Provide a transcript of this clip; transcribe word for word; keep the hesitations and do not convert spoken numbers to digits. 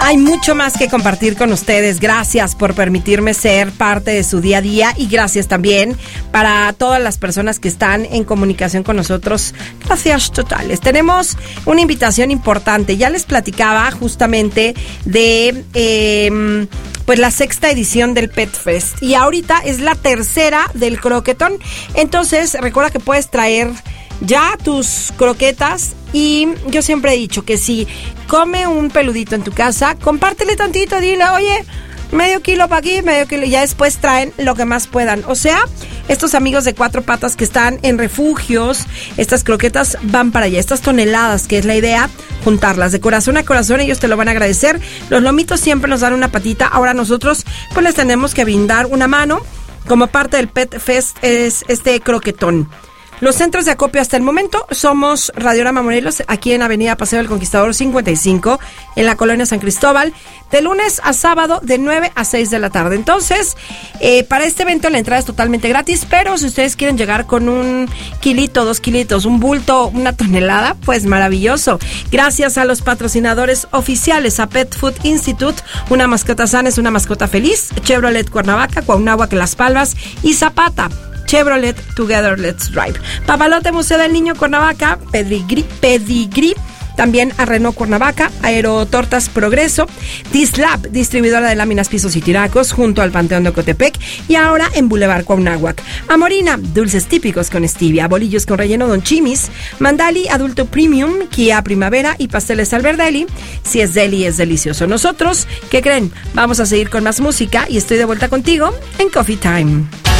Hay mucho más que compartir con ustedes. Gracias por permitirme ser parte de su día a día y gracias también para todas las personas que están en comunicación con nosotros. Gracias totales. Tenemos una invitación importante. Ya les platicaba justamente de eh, pues la sexta edición del Pet Fest y ahorita es la tercera del croquetón. Entonces recuerda que puedes traer ya tus croquetas y yo siempre he dicho que si come un peludito en tu casa, compártele tantito, dile, oye, medio kilo para aquí, medio kilo, y ya después traen lo que más puedan. O sea, estos amigos de Cuatro Patas que están en refugios, estas croquetas van para allá, estas toneladas, que es la idea, juntarlas de corazón a corazón, ellos te lo van a agradecer. Los lomitos siempre nos dan una patita, ahora nosotros pues les tenemos que brindar una mano. Como parte del Pet Fest es este croquetón. Los centros de acopio hasta el momento somos Radiorama Morelos, aquí en Avenida Paseo del Conquistador cincuenta y cinco, en la colonia San Cristóbal, de lunes a sábado de nueve a seis de la tarde. Entonces, eh, para este evento la entrada es totalmente gratis, pero si ustedes quieren llegar con un kilito, dos kilitos, un bulto, una tonelada, pues maravilloso. Gracias a los patrocinadores oficiales, a Pet Food Institute, una mascota sana es una mascota feliz, Chevrolet Cuernavaca, Cuauhnáhuac Las Palmas y Zapata. Chevrolet, Together Let's Drive. Papalote, Museo del Niño Cuernavaca, Pedigrí, Pedigrí, también a Renault Cuernavaca, Aerotortas Progreso, Dislab, distribuidora de láminas, pisos y tiracos, junto al Panteón de Ocotepec, y ahora en Boulevard Cuauhnáhuac. Amorina, dulces típicos con stevia, bolillos con relleno Don Chimis, Mandali, adulto premium, Kia Primavera y pasteles Alberdelli. Si es deli, es delicioso. Nosotros, ¿qué creen? Vamos a seguir con más música y estoy de vuelta contigo en Coffee Time.